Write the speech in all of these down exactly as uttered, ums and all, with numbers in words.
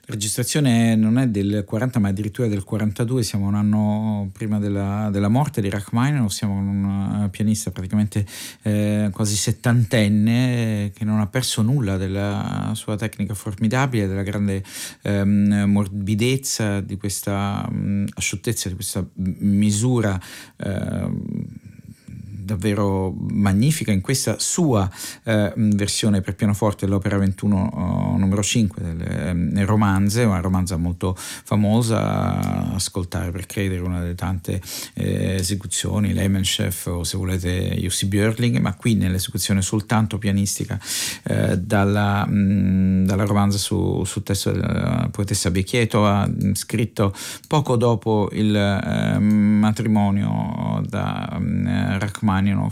registrazione non è del quaranta ma addirittura del quarantadue, siamo un anno prima della, della morte di Rachmaninoff. Siamo un pianista praticamente eh, quasi settantenne, eh, che non ha perso nulla della sua tecnica formidabile, della grande ehm, morbidezza, di questa mh, asciuttezza, di questa misura eh, davvero magnifica in questa sua eh, versione per pianoforte dell'opera ventuno oh, numero cinque del eh, romanze, una romanza molto famosa, ascoltare per credere, una delle tante eh, esecuzioni, Lemenchef o se volete Jussi Björling, ma qui nell'esecuzione soltanto pianistica eh, dalla, mh, dalla romanza su, su testo della poetessa Becchietova, scritto poco dopo il eh, matrimonio da eh, Rachmaninoff,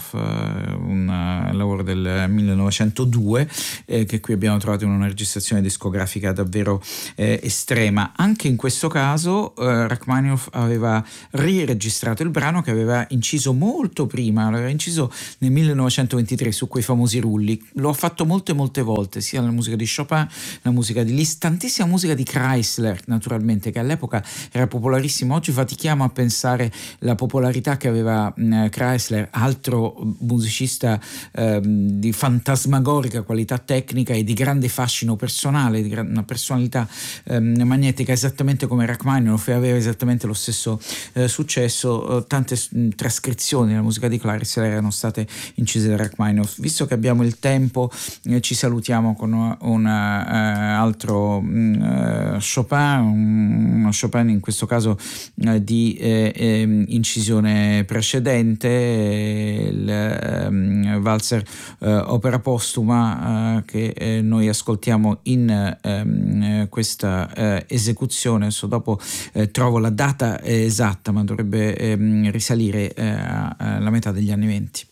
un lavoro del millenovecentodue eh, che qui abbiamo trovato in una registrazione discografica davvero eh, estrema. Anche in questo caso eh, Rachmaninoff aveva riregistrato il brano che aveva inciso molto prima, l'aveva inciso nel millenovecentoventitré su quei famosi rulli. Lo ha fatto molte molte volte, sia la musica di Chopin, la musica di Liszt, tantissima musica di Kreisler naturalmente, che all'epoca era popolarissima. Oggi fatichiamo a pensare la popolarità che aveva mh, Kreisler, altro musicista eh, di fantasmagorica qualità tecnica e di grande fascino personale, di gran, una personalità eh, magnetica esattamente come Rachmaninoff, e aveva esattamente lo stesso eh, successo. Eh, tante mh, trascrizioni della musica di Kreisler erano state incise da Rachmaninoff. Visto che abbiamo il tempo, eh, ci salutiamo con un, un uh, altro uh, Chopin, un, uno Chopin in questo caso uh, di eh, eh, incisione precedente, il um, valzer uh, opera postuma uh, che eh, noi ascoltiamo in um, questa uh, esecuzione. Adesso dopo eh, trovo la data esatta, ma dovrebbe um, risalire uh, alla metà degli anni venti.